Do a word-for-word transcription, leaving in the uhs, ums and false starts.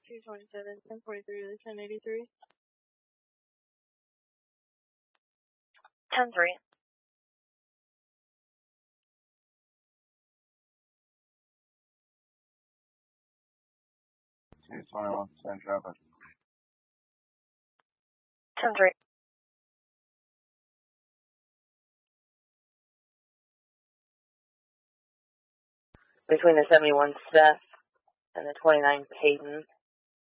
two twenty-seven, ten forty-three to ten eighty-three. ten three. two twenty-one percent traffic. ten three. Between the seventy-one Seth and the twenty-nine Peyton.